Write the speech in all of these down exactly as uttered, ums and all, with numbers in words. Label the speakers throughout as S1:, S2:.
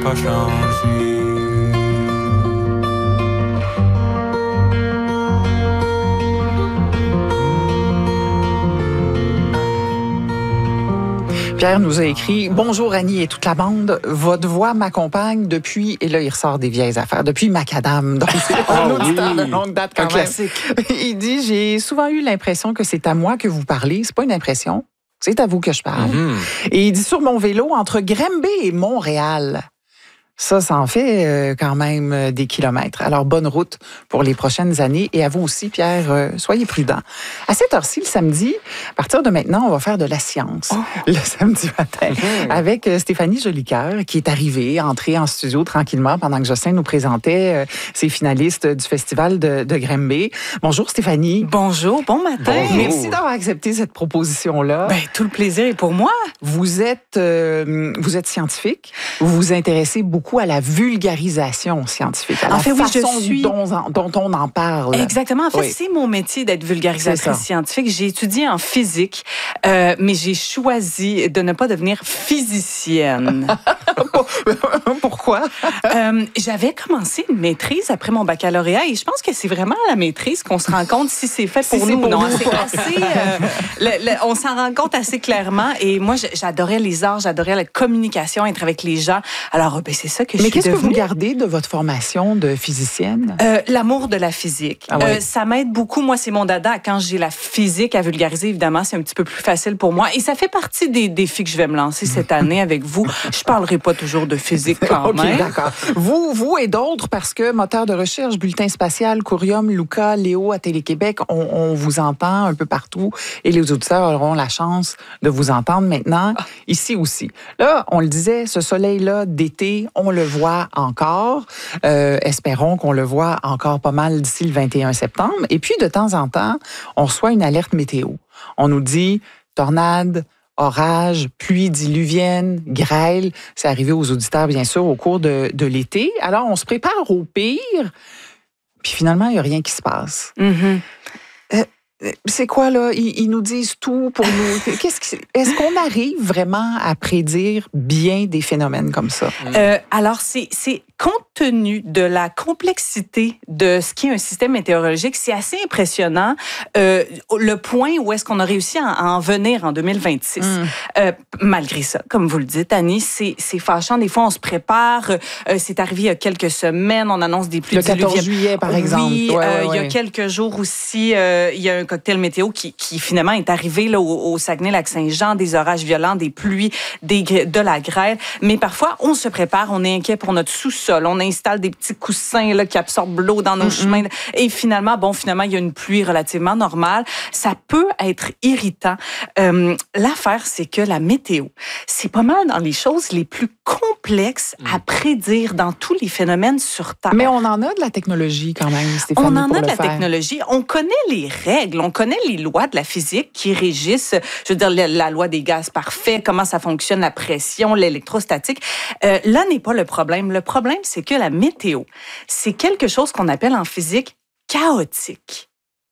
S1: pas changé.
S2: Pierre nous a écrit « Bonjour Annie et toute la bande. Votre voix m'accompagne depuis... » Et là, il ressort des vieilles affaires. « Depuis Macadam. » Donc, c'est un auditeur de longue date quand même.
S3: Classique.
S2: Il dit « J'ai souvent eu l'impression que c'est à moi que vous parlez. C'est pas une impression. C'est à vous que je parle. Mm-hmm. » Et il dit « Sur mon vélo, entre Granby et Montréal. » Ça, ça en fait euh, quand même euh, des kilomètres. Alors, bonne route pour les prochaines années. Et à vous aussi, Pierre, euh, soyez prudents. À cette heure-ci, le samedi, à partir de maintenant, on va faire de la science. Oh. Le samedi matin, mmh. avec euh, Stéphanie Jolicoeur, qui est arrivée, entrée en studio tranquillement pendant que Jocelyn nous présentait euh, ses finalistes du Festival de, de Granby. Bonjour, Stéphanie.
S3: Bonjour, bon matin.
S2: Bonjour. Merci d'avoir accepté cette proposition-là.
S3: Ben, tout le plaisir est pour moi.
S2: Vous êtes, euh, vous êtes scientifique. Vous vous intéressez beaucoup à la vulgarisation scientifique, à en la fait, façon oui, je suis... dont, dont on en parle.
S3: Exactement. En fait, oui. c'est mon métier d'être vulgarisatrice scientifique. J'ai étudié en physique, euh, mais j'ai choisi de ne pas devenir physicienne.
S2: Pourquoi?
S3: euh, j'avais commencé une maîtrise après mon baccalauréat et je pense que c'est vraiment à la maîtrise qu'on se rend compte si c'est fait pour si nous ou non. C'est assez, euh, le, le, on s'en rend compte assez clairement. Et moi, j'adorais les arts, j'adorais la communication, être avec les gens. Alors, ben, c'est ça que je
S2: Mais
S3: suis
S2: qu'est-ce
S3: devenue.
S2: que vous gardez de votre formation de physicienne?
S3: Euh, l'amour de la physique. Ah ouais. euh, ça m'aide beaucoup. Moi, c'est mon dada. Quand j'ai la physique à vulgariser, évidemment, c'est un petit peu plus facile pour moi. Et ça fait partie des défis que je vais me lancer cette année avec vous. Je parlerai pas toujours de physique quand
S2: okay,
S3: même.
S2: D'accord. Vous, vous et d'autres, parce que moteur de recherche, bulletin spatial, Courium, Luca, Léo à Télé-Québec, on, on vous entend un peu partout et les auditeurs auront la chance de vous entendre maintenant, ah. ici aussi. Là, on le disait, ce soleil-là d'été, on le voit encore. Euh, espérons qu'on le voit encore pas mal d'ici le vingt et un septembre. Et puis, de temps en temps, on reçoit une alerte météo. On nous dit tornade, orage, pluie diluvienne, grêle. C'est arrivé aux auditeurs, bien sûr, au cours de, de l'été. Alors, on se prépare au pire, puis finalement, il n'y a rien qui se passe.
S3: Mm-hmm.
S2: Euh, c'est quoi, là? Ils, ils nous disent tout pour nous. Qu'est-ce qui, est-ce qu'on arrive vraiment à prédire bien des phénomènes comme ça?
S3: Euh, alors, c'est, c'est compte tenu de la complexité de ce qui est un système météorologique, c'est assez impressionnant euh, le point où est-ce qu'on a réussi à, à en venir en deux mille vingt-six. Mm. Euh, malgré ça, comme vous le dites, Annie, c'est, c'est fâchant. Des fois, on se prépare. Euh, c'est arrivé il y a quelques semaines. On annonce des pluies diluviennes.
S2: Le quatorze juillet, par exemple.
S3: Oui,
S2: ouais,
S3: euh,
S2: ouais,
S3: il y a quelques jours aussi, euh, il y a un cocktail météo qui, qui finalement est arrivé là, au, au Saguenay-Lac-Saint-Jean, des orages violents, des pluies, des, de la grêle. Mais parfois, on se prépare, on est inquiet pour notre sous-sol, on installe des petits coussins là, qui absorbent l'eau dans nos mm-hmm. chemins. Et finalement, bon, finalement, il y a une pluie relativement normale. Ça peut être irritant. Euh, l'affaire, c'est que la météo, c'est pas mal dans les choses les plus complexes mm. à prédire dans tous les phénomènes sur Terre.
S2: Mais on en a de la technologie quand même, Stéphanie,
S3: on en
S2: pour
S3: a de la
S2: faire.
S3: technologie. On connaît les règles, on connaît les lois de la physique qui régissent, je veux dire, la, la loi des gaz parfaits, comment ça fonctionne, la pression, l'électrostatique. Euh, là n'est pas le problème. Le problème, c'est que la météo, c'est quelque chose qu'on appelle en physique chaotique.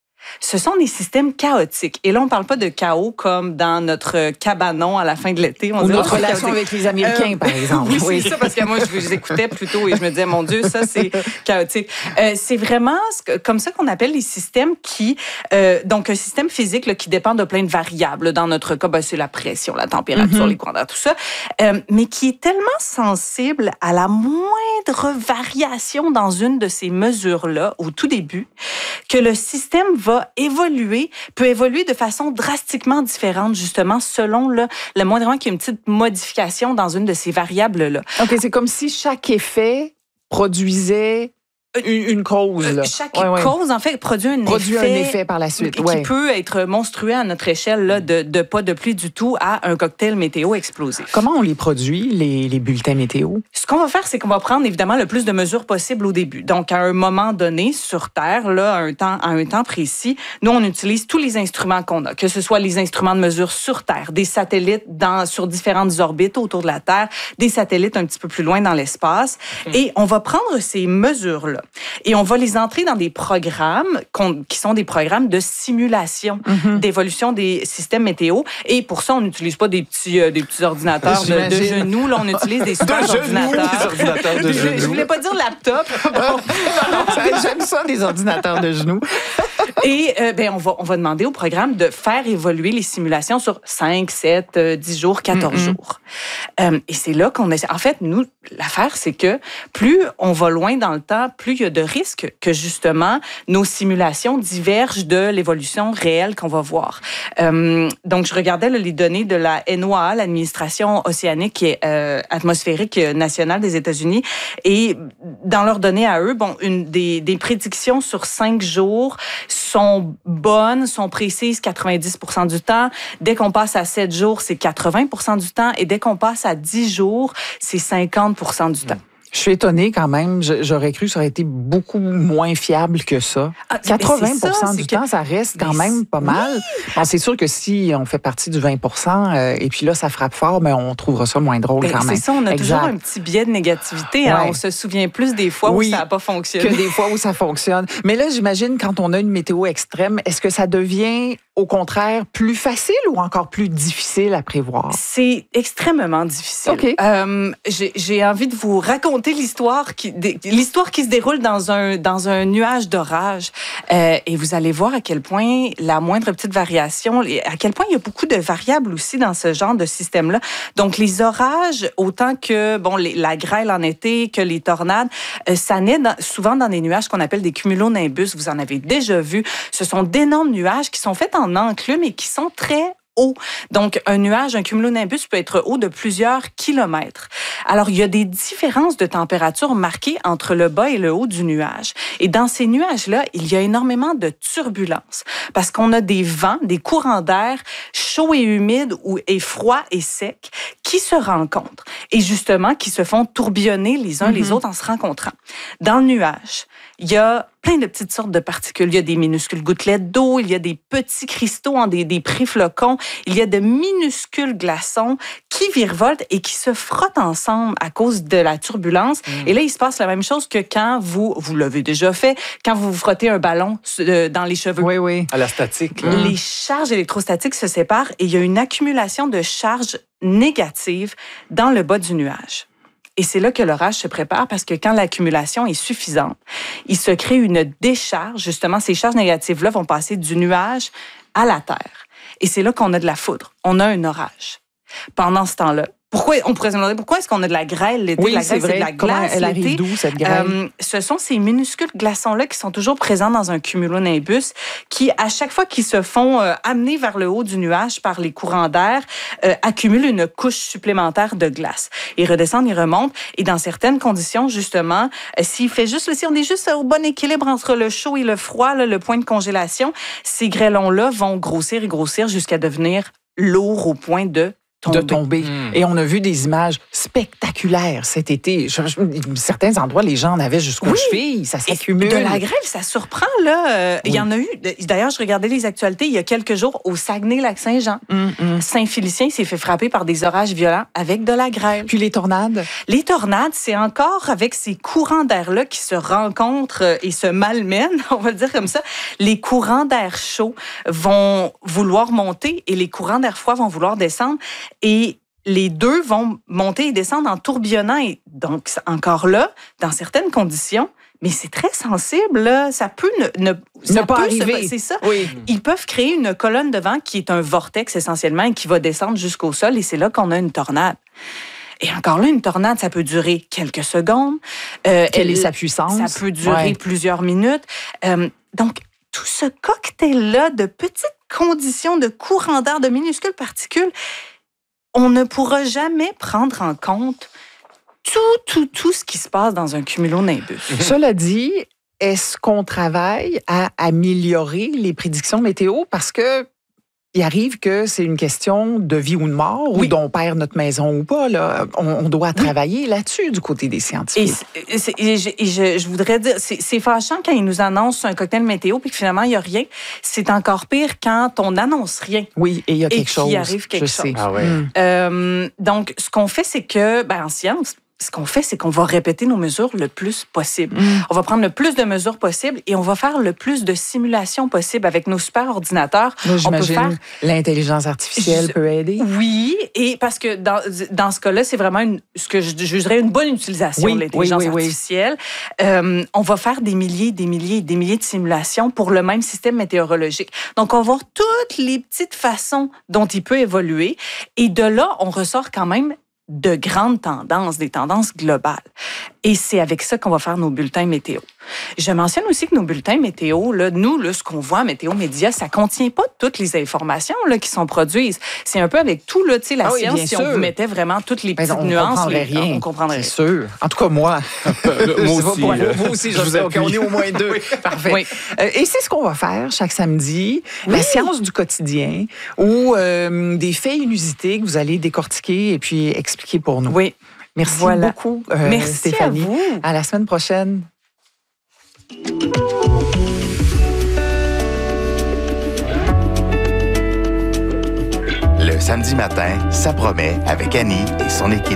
S3: Ce sont des systèmes chaotiques. Et là, on ne parle pas de chaos comme dans notre cabanon à la fin de l'été. On
S2: Ou
S3: dit,
S2: notre
S3: oh,
S2: relation
S3: chaotique.
S2: avec les Américains, euh, par exemple.
S3: Oui, oui, c'est ça, parce que moi, je les écoutais plutôt et je me disais, mon Dieu, ça, c'est chaotique. Euh, c'est vraiment comme ça qu'on appelle les systèmes qui... Euh, donc, un système physique là, qui dépend de plein de variables. Dans notre cas, ben, c'est la pression, la température, mm-hmm. les courants d'air, tout ça. Euh, mais qui est tellement sensible à la moindre variation dans une de ces mesures-là, au tout début, que le système va évoluer, peut évoluer de façon drastiquement différente, justement, selon le, le moindrement qu'il y a une petite modification dans une de ces variables-là.
S2: OK, c'est comme si chaque effet produisait une, une cause. Là.
S3: Chaque
S2: ouais, ouais.
S3: cause, en fait, produit un
S2: produit
S3: effet...
S2: un effet par la suite,
S3: qui
S2: ouais.
S3: peut être monstrueux à notre échelle, là, de, de pas de pluie du tout à un cocktail météo explosif.
S2: Comment on les produit, les, les bulletins météo?
S3: Ce qu'on va faire, c'est qu'on va prendre, évidemment, le plus de mesures possible au début. Donc, à un moment donné, sur Terre, là, à un temps, à un temps précis, nous, on utilise tous les instruments qu'on a, que ce soit les instruments de mesure sur Terre, des satellites dans, sur différentes orbites autour de la Terre, des satellites un petit peu plus loin dans l'espace, mmh. et on va prendre ces mesures-là informations-là. Et on va les entrer dans des programmes qui sont des programmes de simulation mm-hmm. d'évolution des systèmes météo. Et pour ça, on n'utilise pas des petits, euh, des petits ordinateurs de, de genoux. Là, on utilise des super
S1: de
S3: ordinateurs.
S1: Genoux, des ordinateurs de genoux.
S3: Je, je voulais pas dire laptop. Bon.
S2: J'aime ça, des ordinateurs de genoux.
S3: Et euh, ben, on, va, on va demander au programme de faire évoluer les simulations sur cinq, sept, dix jours, quatorze mm-hmm. jours. Euh, et c'est là qu'on essaie. En fait, nous, l'affaire, c'est que plus on va loin dans le temps, plus il y a de risques que, justement, nos simulations divergent de l'évolution réelle qu'on va voir. Euh, donc, je regardais là, les données de la N O A A, l'administration océanique et euh, atmosphérique nationale des États-Unis. Et dans leurs données à eux, bon, une des, des prédictions sur cinq jours sont bonnes, sont précises quatre-vingt-dix pour cent du temps. Dès qu'on passe à sept jours, c'est quatre-vingts pour cent du temps. Et dès qu'on passe à dix jours, c'est cinquante pour cent du temps.
S2: Je suis étonnée quand même. J'aurais cru que ça aurait été beaucoup moins fiable que ça. Ah, quatre-vingts pour cent ça, du que... temps, ça reste quand mais même pas mal. Oui. Bon, c'est sûr que si on fait partie du vingt pour cent euh, et puis là, ça frappe fort, mais on trouvera ça moins drôle
S3: mais
S2: quand même.
S3: C'est ça, on a exact. toujours un petit biais de négativité. Hein? Ouais. On se souvient plus des fois oui, où ça n'a pas fonctionné.
S2: Que des fois où ça fonctionne. Mais là, j'imagine, quand on a une météo extrême, est-ce que ça devient au contraire plus facile ou encore plus difficile à prévoir?
S3: C'est extrêmement difficile.
S2: Okay.
S3: Euh, j'ai envie de vous raconter l'histoire qui, l'histoire qui se déroule dans un, dans un nuage d'orage. Euh, et vous allez voir à quel point la moindre petite variation, à quel point il y a beaucoup de variables aussi dans ce genre de système-là. Donc, les orages, autant que bon, les, la grêle en été, que les tornades, euh, ça naît dans, souvent dans des nuages qu'on appelle des cumulonimbus. Vous en avez déjà vu. Ce sont d'énormes nuages qui sont faits en enclume et qui sont très haut. Donc, un nuage, un cumulonimbus peut être haut de plusieurs kilomètres. Alors, il y a des différences de température marquées entre le bas et le haut du nuage. Et dans ces nuages-là, il y a énormément de turbulences parce qu'on a des vents, des courants d'air chauds et humides ou et froids et secs qui se rencontrent et justement qui se font tourbillonner les uns mm-hmm. les autres en se rencontrant. Dans le nuage, il y a plein de petites sortes de particules. Il y a des minuscules gouttelettes d'eau, il y a des petits cristaux en des, des pré-flocons, il y a de minuscules glaçons qui virevoltent et qui se frottent ensemble à cause de la turbulence. Mmh. Et là, il se passe la même chose que quand vous, vous l'avez déjà fait, quand vous vous frottez un ballon dans les cheveux.
S2: Oui, oui.
S1: À la statique.
S3: Là. Les charges électrostatiques se séparent et il y a une accumulation de charges négatives dans le bas du nuage. Et c'est là que l'orage se prépare parce que quand l'accumulation est suffisante, il se crée une décharge. Justement, ces charges négatives-là vont passer du nuage à la terre. Et c'est là qu'on a de la foudre. On a un orage. Pendant ce temps-là, pourquoi, on pourrait se demander pourquoi est-ce qu'on a de la grêle l'été?
S2: Oui,
S3: la grêle,
S2: c'est vrai.
S3: C'est de la glace
S2: Comment elle
S3: l'été.
S2: arrive d'où, cette grêle? Euh,
S3: ce sont ces minuscules glaçons-là qui sont toujours présents dans un cumulonimbus qui, à chaque fois qu'ils se font euh, amener vers le haut du nuage par les courants d'air, euh, accumulent une couche supplémentaire de glace. Ils redescendent, ils remontent. Et dans certaines conditions, justement, euh, s'il fait juste, si on est juste au bon équilibre entre le chaud et le froid, là, le point de congélation, ces grêlons-là vont grossir et grossir jusqu'à devenir lourds au point de Tomber.
S2: de tomber. Mmh. Et on a vu des images spectaculaires cet été. Je, je, certains endroits, les gens en avaient jusqu'aux oui. chevilles. Ça s'accumule.
S3: De la grêle, ça surprend, là. Euh, oui. Il y en a eu. D'ailleurs, je regardais les actualités il y a quelques jours au Saguenay-Lac-Saint-Jean. Mmh. Saint-Félicien s'est fait frapper par des orages violents avec de la grêle.
S2: Puis les tornades?
S3: Les tornades, c'est encore avec ces courants d'air-là qui se rencontrent et se malmènent, on va le dire comme ça. Les courants d'air chaud vont vouloir monter et les courants d'air froid vont vouloir descendre. Et les deux vont monter et descendre en tourbillonnant. Et donc, encore là, dans certaines conditions, mais c'est très sensible, là. Ça peut ne, ne,
S2: ne
S3: ça
S2: pas
S3: peut
S2: arriver.
S3: Se, c'est ça.
S2: Oui.
S3: Ils peuvent créer une colonne de vent qui est un vortex essentiellement et qui va descendre jusqu'au sol. Et c'est là qu'on a une tornade. Et encore là, une tornade, ça peut durer quelques secondes.
S2: Euh, Quelle elle, est sa puissance?
S3: Ça peut durer ouais. plusieurs minutes. Euh, donc, tout ce cocktail-là de petites conditions, de courants d'air, de minuscules particules, on ne pourra jamais prendre en compte tout, tout, tout ce qui se passe dans un cumulonimbus.
S2: Cela dit, est-ce qu'on travaille à améliorer les prédictions météo? Parce que il arrive que c'est une question de vie ou de mort, oui. ou d'on perd notre maison ou pas. Là. On, on doit travailler oui. là-dessus du côté des scientifiques.
S3: Et, c'est, et, je, et je, je voudrais dire, c'est, c'est fâchant quand ils nous annoncent un cocktail météo puis que finalement, il n'y a rien. C'est encore pire quand on n'annonce rien.
S2: Oui, et il y a quelque
S3: et
S2: chose.
S3: qu'il arrive quelque
S2: je
S3: chose.
S2: Sais.
S1: Ah ouais.
S3: euh, donc, ce qu'on fait, c'est que, ben, en science, ce qu'on fait, c'est qu'on va répéter nos mesures le plus possible. Mm. On va prendre le plus de mesures possible et on va faire le plus de simulations possible avec nos super ordinateurs.
S2: Moi, j'imagine
S3: on peut faire...
S2: l'intelligence artificielle je... peut aider.
S3: Oui, et parce que dans, dans ce cas-là, c'est vraiment une, ce que je jugerais une bonne utilisation
S2: oui,
S3: de l'intelligence
S2: oui, oui,
S3: artificielle. Oui. Euh, on va faire des milliers, des milliers, des milliers de simulations pour le même système météorologique. Donc, on va voir toutes les petites façons dont il peut évoluer et de là, on ressort quand même de grandes tendances, des tendances globales. Et c'est avec ça qu'on va faire nos bulletins météo. Je mentionne aussi que nos bulletins météo, là, nous, là, ce qu'on voit à Météo Média, ça ne contient pas toutes les informations là, qui sont produites. C'est un peu avec tout, là, la ah oui, science, si sûr. On vous mettait vraiment toutes les petites
S2: on
S3: nuances.
S2: On comprendrait
S3: les...
S2: rien.
S3: On comprendrait
S2: c'est sûr. En tout cas, moi.
S1: moi aussi.
S2: Moi, moi aussi, je, je vous appuie. On est au moins deux. Parfait. Oui. Euh, et c'est ce qu'on va faire chaque samedi. Oui. La science du quotidien ou euh, des faits inusités que vous allez décortiquer et puis expliquer pour nous.
S3: Oui.
S2: Merci
S3: voilà.
S2: beaucoup, euh,
S3: Merci
S2: Stéphanie.
S3: À vous.
S2: À la semaine prochaine.
S4: Le samedi matin, ça promet avec Annie et son équipe.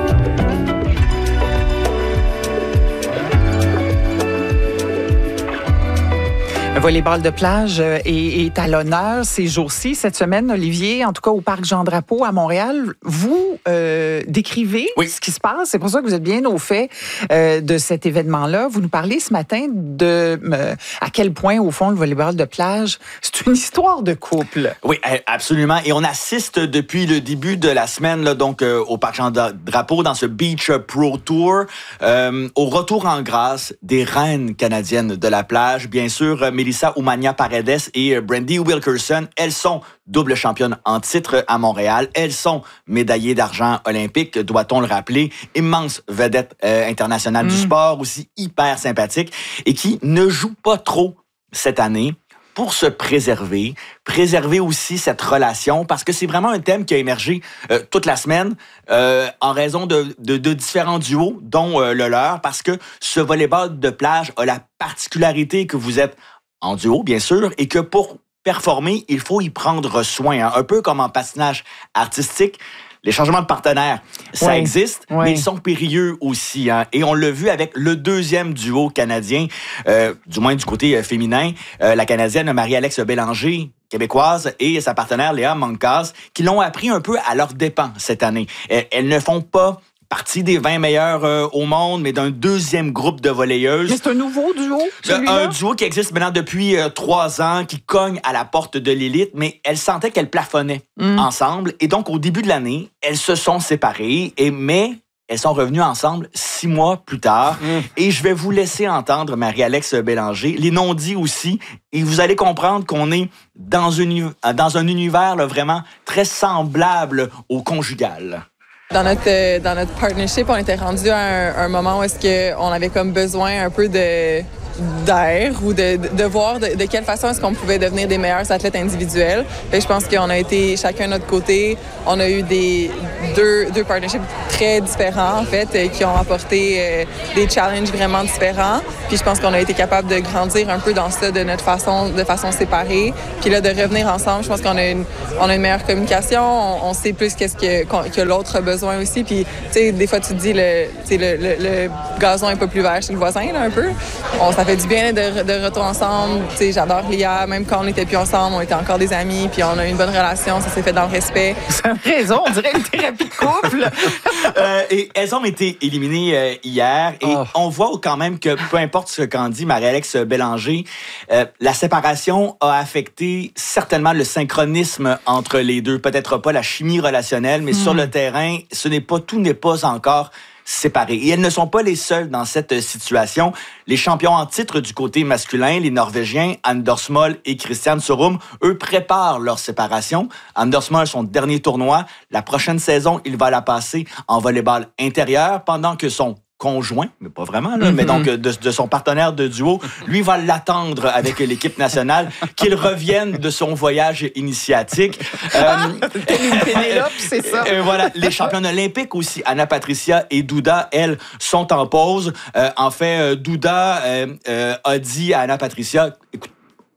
S2: Le volleyball de plage est, est à l'honneur ces jours-ci. Cette semaine, Olivier, en tout cas au Parc Jean-Drapeau à Montréal, vous euh, décrivez
S1: oui.
S2: ce qui se passe. C'est pour ça que vous êtes bien au fait euh, de cet événement-là. Vous nous parlez ce matin de euh, à quel point, au fond, le volleyball de plage, c'est une histoire de couple.
S1: Oui, absolument. Et on assiste depuis le début de la semaine là, donc euh, au Parc Jean-Drapeau dans ce Beach Pro Tour, euh, au retour en grâce des reines canadiennes de la plage. Bien sûr, Melissa Oumania-Paredes et Brandy Wilkerson, elles sont double championnes en titre à Montréal. Elles sont médaillées d'argent olympique, doit-on le rappeler. Immense vedette euh, internationale mmh. du sport, aussi hyper sympathique et qui ne joue pas trop cette année pour se préserver, préserver aussi cette relation, parce que c'est vraiment un thème qui a émergé euh, toute la semaine euh, en raison de, de, de différents duos, dont euh, le leur, parce que ce volleyball de plage a la particularité que vous êtes en duo, bien sûr, et que pour performer, il faut y prendre soin. Hein. Un peu comme en patinage artistique, les changements de partenaires, ça
S2: ouais,
S1: existe,
S2: ouais.
S1: mais ils sont périlleux aussi. Hein. Et on l'a vu avec le deuxième duo canadien, euh, du moins du côté euh, féminin, euh, la Canadienne Marie-Alex Bélanger, québécoise, et sa partenaire Léa Mancas, qui l'ont appris un peu à leurs dépens cette année. Elles, elles ne font pas partie des vingt meilleurs euh, au monde, mais d'un deuxième groupe de volleyeuses.
S2: Mais c'est un nouveau duo, celui-là?
S1: Un duo qui existe maintenant depuis euh, trois ans, qui cogne à la porte de l'élite, mais elles sentaient qu'elles plafonnaient mm. ensemble. Et donc, au début de l'année, elles se sont séparées, et, mais elles sont revenues ensemble six mois plus tard. Mm. Et je vais vous laisser entendre Marie-Alex Bélanger, les non-dits aussi, et vous allez comprendre qu'on est dans, une, dans un univers là, vraiment très semblable au conjugal.
S5: Dans notre, dans notre partnership, on était rendu à un, un moment où est-ce qu'on avait comme besoin un peu de, d'air ou de, de, de voir de, de quelle façon est-ce qu'on pouvait devenir des meilleurs athlètes individuels. Fait que je pense qu'on a été chacun de notre côté. On a eu des, deux, deux partnerships très différents, en fait, qui ont apporté euh, des challenges vraiment différents. Puis je pense qu'on a été capable de grandir un peu dans ça de notre façon, de façon séparée. Puis là, de revenir ensemble, je pense qu'on a une, on a une meilleure communication. On, on sait plus qu'est-ce que, que l'autre a besoin aussi. Puis, tu sais, des fois, tu te dis, le, le, le, le gazon est pas plus vert chez le voisin, là, un peu. On, ça fait du bien de, de retour ensemble. Tu sais, j'adore Léa. Même quand on n'était plus ensemble, on était encore des amis. Puis on a eu une bonne relation. Ça s'est fait dans le respect.
S2: Ça a raison. On dirait une thérapie de couple.
S1: euh, et elles ont été éliminées euh, hier. Et oh. on voit quand même que, peu importe ce qu'en dit Marie-Alex Bélanger, euh, la séparation a affecté certainement le synchronisme entre les deux. Peut-être pas la chimie relationnelle, mais mmh. sur le terrain, ce n'est pas, tout n'est pas encore séparés. Et elles ne sont pas les seules dans cette situation. Les champions en titre du côté masculin, les Norvégiens Anders Moll et Christian Sorum, eux préparent leur séparation. Anders Moll, son dernier tournoi. La prochaine saison, il va la passer en volleyball intérieur, pendant que son conjoint, mais pas vraiment, là, mm-hmm. mais donc de, de son partenaire de duo, lui va l'attendre avec l'équipe nationale, qu'il revienne de son voyage initiatique.
S2: Euh, Pénélope, c'est ça.
S1: Euh, voilà, les championnes olympiques aussi, Anna Patricia et Douda, elles, sont en pause. Euh, en fait, Douda euh, euh, a dit à Anna Patricia, écoute,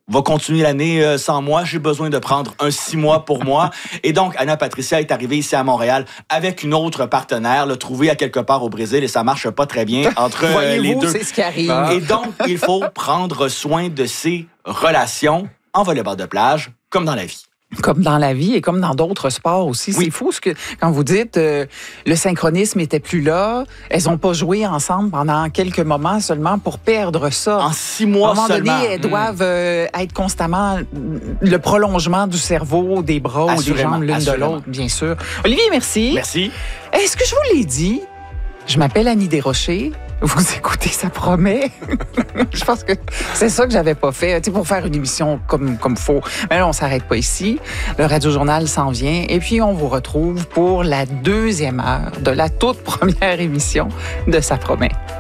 S1: va continuer l'année euh, sans moi. J'ai besoin de prendre un six mois pour moi. Et donc, Anna Patricia est arrivée ici à Montréal avec une autre partenaire, le trouver à quelque part au Brésil, et ça marche pas très bien entre euh, les deux.
S2: C'est ce qui arrive.
S1: Et donc, il faut prendre soin de ses relations en volleyball de plage, comme dans la vie.
S2: Comme dans la vie et comme dans d'autres sports aussi.
S1: Oui.
S2: C'est fou ce que quand vous dites euh, le synchronisme était plus là, elles n'ont pas joué ensemble pendant quelques moments seulement pour perdre ça.
S1: En six mois
S2: À un moment
S1: seulement.
S2: donné, elles doivent euh, être constamment le prolongement du cerveau, des bras ou des
S1: Assurément,
S2: jambes l'une de
S1: assurément.
S2: l'autre, bien sûr. Olivier, merci.
S1: Merci.
S2: Est-ce que je vous l'ai dit? Je m'appelle Annie Desrochers. Vous écoutez, ça promet. Je pense que c'est ça que j'avais pas fait, tu sais, pour faire une émission comme comme faut. Mais là, on s'arrête pas ici. Le Radio Journal s'en vient et puis on vous retrouve pour la deuxième heure de la toute première émission de Ça promet.